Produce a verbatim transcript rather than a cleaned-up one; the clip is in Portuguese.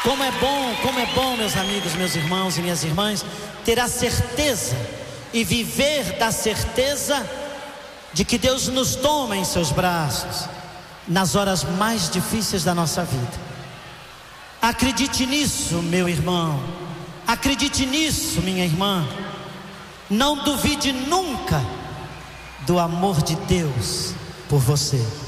Como é bom, como é bom, meus amigos, meus irmãos e minhas irmãs, ter a certeza e viver da certeza de que Deus nos toma em seus braços nas horas mais difíceis da nossa vida. Acredite nisso, meu irmão. Acredite nisso, minha irmã. Não duvide nunca do amor de Deus por você.